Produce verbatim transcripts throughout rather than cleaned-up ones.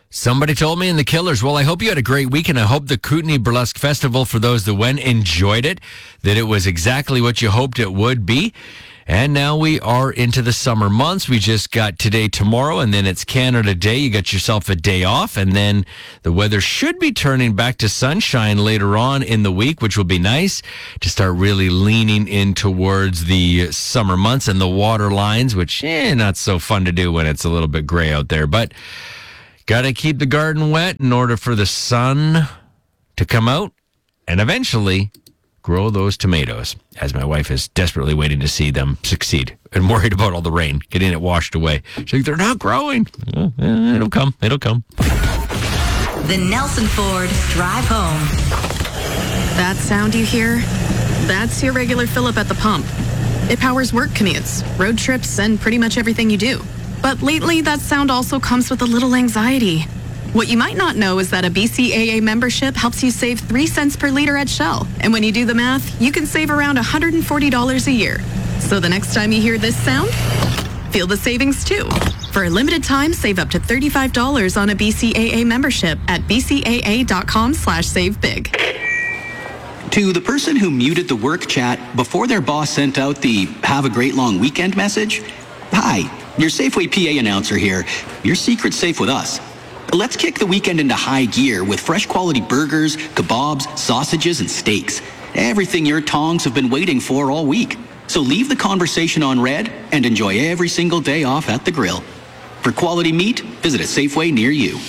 Somebody told me in the Killers, well, I hope you had a great weekend. I hope the Kootenai Burlesque Festival, for those that went, enjoyed it, that it was exactly what you hoped it would be. And now we are into the summer months. We just got today, tomorrow, and then it's Canada Day. You got yourself a day off, and then the weather should be turning back to sunshine later on in the week, which will be nice to start really leaning in towards the summer months and the water lines, which, eh, not so fun to do when it's a little bit gray out there. But got to keep the garden wet in order for the sun to come out and eventually grow those tomatoes, as my wife is desperately waiting to see them succeed and worried about all the rain, getting it washed away. She's like, they're not growing. Uh, it'll come. It'll come. The Nelson Ford Drive Home. That sound you hear? That's your regular fill-up at the pump. It powers work commutes, road trips, and pretty much everything you do. But lately, that sound also comes with a little anxiety. What you might not know is that a B C A A membership helps you save three cents per liter at Shell. And when you do the math, you can save around one hundred forty dollars a year. So the next time you hear this sound, feel the savings too. For a limited time, save up to thirty-five dollars on a B C A A membership at b c a a dot com slash save big. To the person who muted the work chat before their boss sent out the have a great long weekend message, hi, your Safeway P A announcer here. Your secret's safe with us. Let's kick the weekend into high gear with fresh quality burgers, kebabs, sausages, and steaks. Everything your tongs have been waiting for all week. So leave the conversation on red and enjoy every single day off at the grill. For quality meat, visit a Safeway near you.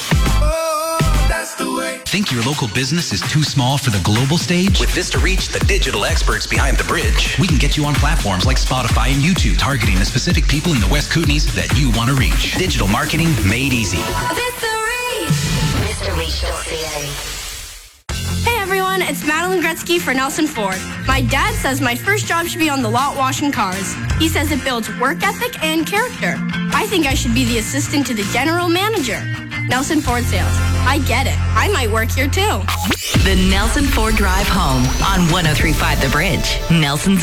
Think your local business is too small for the global stage? With Vista Reach, the digital experts behind the bridge, we can get you on platforms like Spotify and YouTube, targeting the specific people in the West Kootenays that you want to reach. Digital marketing made easy. Vista Reach. Vista Reach dot c a. Hey everyone, it's Madeline Gretzky for Nelson Ford. My dad says my first job should be on the lot washing cars. He says it builds work ethic and character. I think I should be the assistant to the general manager. Nelson Ford Sales. I get it. I might work here too. The Nelson Ford Drive Home on one oh three point five The Bridge. Nelson's